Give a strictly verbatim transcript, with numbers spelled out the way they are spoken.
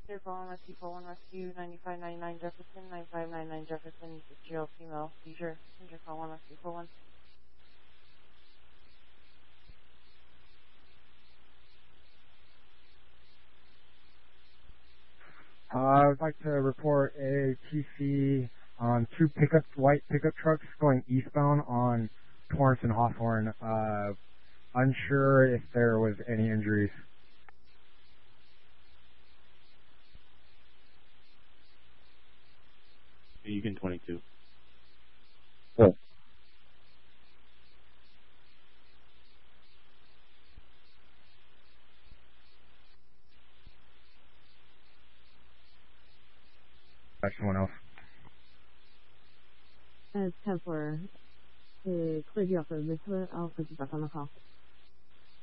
They're calling Rescue four one Rescue ninety-five ninety-nine Jefferson, ninety-five ninety-nine Jefferson, six-year-old female seizure. Passenger call one Rescue four one. Uh, I would like to report a T C on two pickup, white pickup trucks going eastbound on Torrance and Hawthorne. Uh, unsure if there was any injuries. Beacon twenty-two. Cool. Someone else. Uh, ten four. Uh, cleared you off of this one. I'll put you back on the call.